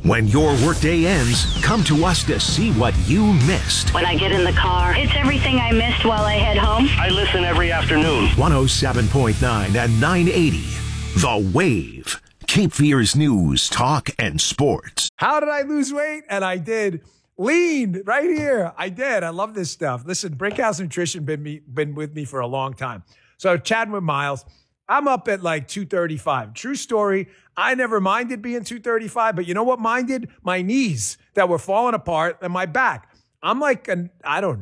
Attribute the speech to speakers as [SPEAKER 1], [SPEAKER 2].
[SPEAKER 1] When your workday ends, come to us to see what you missed.
[SPEAKER 2] When I get in the car, it's everything I missed while I head home.
[SPEAKER 3] I listen every afternoon.
[SPEAKER 1] 107.9 and 980. The Wave. Cape Fear's news, talk, and sports.
[SPEAKER 4] How did I lose weight? And I did. Lean right here. I did. I love this stuff. Listen, Brinkhouse Nutrition been with me for a long time. So chatting with Miles, I'm up at like 235. True story. I never minded being 235, but you know what minded? My knees that were falling apart and my back. I'm like, I don't